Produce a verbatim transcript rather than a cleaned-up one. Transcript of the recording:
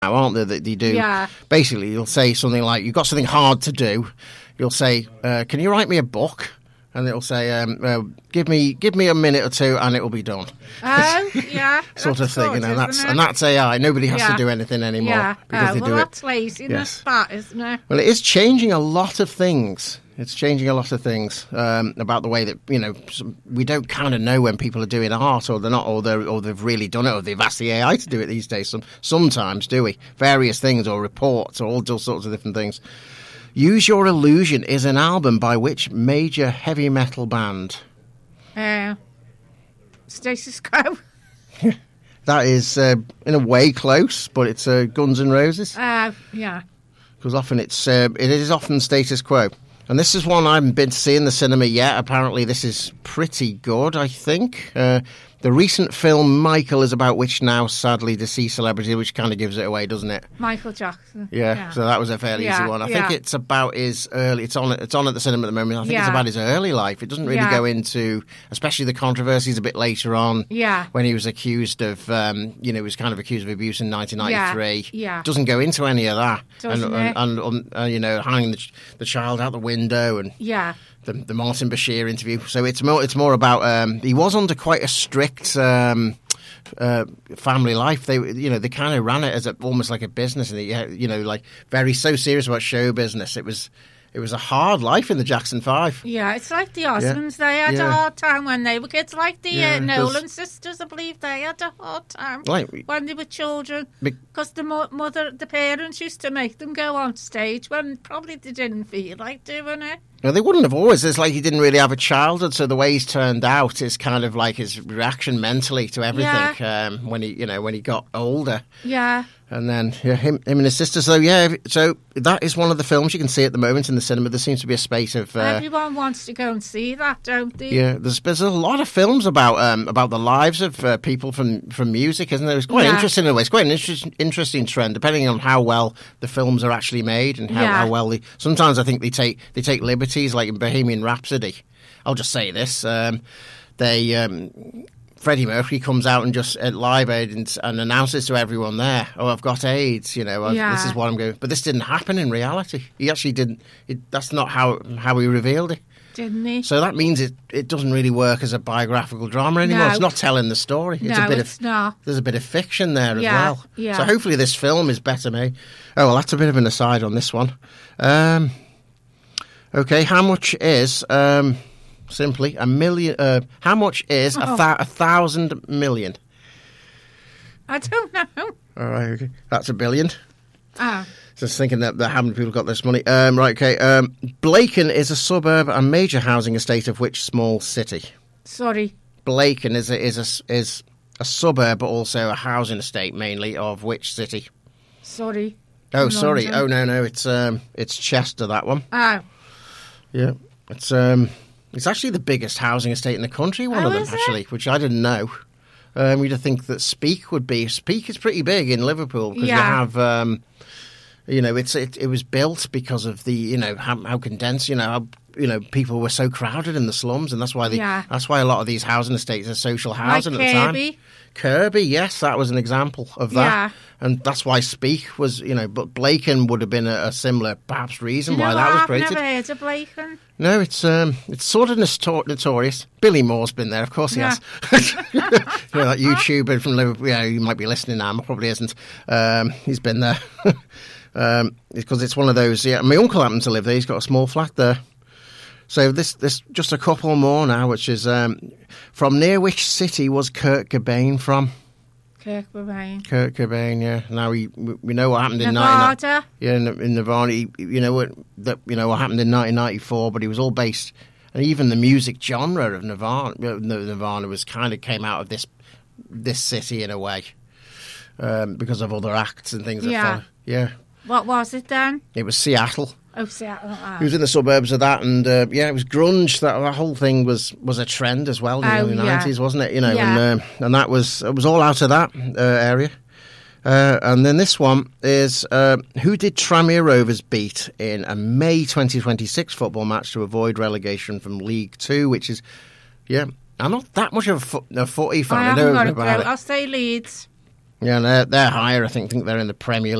aren't there, that they do? Yeah. Basically, you'll say something like, you've got something hard to do. You'll say, uh, can you write me a book? And it'll say, um, uh, give me give me a minute or two and it will be done. Oh, yeah. sort of thing, good, you know. That's it? And that's A I. Nobody has yeah. to do anything anymore. Yeah. Because oh, they well, do that's it. laziness, Yes. that, isn't it? Well, it is changing a lot of things. It's changing a lot of things um, about the way that, you know, some, we don't kind of know when people are doing art or they're not, or, they're, or they've really done it, or they've asked the A I to do it these days. Some, sometimes, do we? Various things, or reports, or all, all sorts of different things. Use Your Illusion is an album by which major heavy metal band? Uh, Status Quo. That is, uh, in a way, close, but it's uh, Guns N' Roses. Uh, yeah. Because often it's uh, it is often Status Quo. And this is one I haven't been to see in the cinema yet. Apparently this is pretty good, I think. Uh, the recent film Michael is about which now sadly deceased celebrity, which kind of gives it away, doesn't it? Michael Jackson. Yeah, yeah. so that was a fairly Yeah, easy one. I yeah. think it's about his early. It's on. It's on at the cinema at the moment. I think it's Yeah. about his early life. It doesn't really Yeah. go into, especially the controversies a bit later on. Yeah. When he was accused of, um, you know, he was kind of accused of abuse in nineteen ninety-three. Yeah, yeah. Doesn't go into any of that. Doesn't and, it? and, and um, uh, you know, hanging the, ch- the child out the window and. Yeah. The, the Martin Bashir interview. So it's more. It's more about. Um, he was under quite a strict um, uh, family life. They, you know, they kind of ran it as a, almost like a business, and they, you know, like very so serious about show business. It was. It was a hard life in the Jackson Five. Yeah, it's like the Osmonds. They had Yeah. a hard time when they were kids. Like the Yeah, uh, 'cause- Nolan sisters, I believe they had a hard time Like, when they were children. Be- Because the mo- mother, the parents used to make them go on stage when probably they didn't feel like doing it. No, they wouldn't have always. It's like he didn't really have a childhood, so the way he's turned out is kind of like his reaction mentally to everything um, when he, you know, when he got older. Yeah. And then yeah, him, him and his sister. So yeah, so that is one of the films you can see at the moment in the cinema. There seems to be a space of. Uh, Everyone wants to go and see that, don't they? yeah, there's there's a lot of films about um, about the lives of uh, people from, from music, isn't there? It's quite Yeah. interesting in a way. It's quite an interesting interesting trend, depending on how well the films are actually made and how, Yeah. how well they. Sometimes I think they take they take liberties, like in Bohemian Rhapsody. I'll just say this: um, they. Um, Freddie Mercury comes out and just at Live Aid and, and announces to everyone there, "Oh, I've got AIDS," you know. I've, Yeah. This is what I'm going. But this didn't happen in reality. He actually didn't. It, that's not how how he revealed it. Didn't he? So that means it, it doesn't really work as a biographical drama anymore. No. It's not telling the story. It's no, a bit it's of not. there's a bit of fiction there as Yeah, well. yeah. So hopefully this film is better made. Oh well, that's a bit of an aside on this one. Um, okay, how much is um, simply a million? Uh, how much is a, Oh. th- a thousand million? I don't know. All right, okay, that's a billion. Oh. Just thinking that, that how many people got this money. Um, right, okay. Um, Blacon is a suburb and major housing estate of which small city? Sorry. Blacon is a, is a, is a suburb, but also a housing estate, mainly of which city? Sorry. Oh, sorry. London. Oh no, no. It's um, it's Chester. That one. Oh. Yeah. It's um, it's actually the biggest housing estate in the country. One Oh, of them, is it? actually, which I didn't know. Um, you'd think that Speke would be. Speke is pretty big in Liverpool because you Yeah. have. Um, You know, it's it, it was built because of the you know how, how condensed you know how you know people were so crowded in the slums, and that's why the Yeah. that's why a lot of these housing estates are social housing Like at the time. Kirby. Kirby, yes, that was an example of that, Yeah. and that's why Speke was you know, but Blacon would have been a, a similar perhaps reason You know why what? that was I've created. never heard of Blacon. No, it's um, it's sort of notor- notorious. Billy Moore's been there, of course he Yeah. has. you know, that YouTuber from Liverpool. Yeah, you might be listening now, but probably isn't. Um, he's been there. Um, because it's one of those. Yeah, my uncle happens to live there. He's got a small flat there. So this, this just a couple more now, which is um, from near which city was Kurt Cobain from? Kirkby. Kurt Cobain, yeah. Now we we know what happened in Nevada. yeah, in, in Nirvana. He, you know what that you know what happened in nineteen ninety-four, but he was all based, and even the music genre of Nirvana, Nirvana was kind of came out of this this city in a way, um, because of other acts and things. That Yeah. followed. Yeah. What was it then? It was Seattle. Oh, Seattle. Oh. He was in the suburbs of that, and uh, yeah, it was grunge. That, that whole thing was, was a trend as well in Oh, the early yeah. nineties, wasn't it? You know, Yeah. and um, and that was it was all out of that uh, area. Uh, and then this one is uh, who did Tranmere Rovers beat in a May twenty twenty-six football match to avoid relegation from League Two, which is yeah. I'm not that much of a, foot, a footy fan. I I haven't know got a about clue. it. I'll say Leeds. Yeah, they're, they're higher. I think think they're in the Premier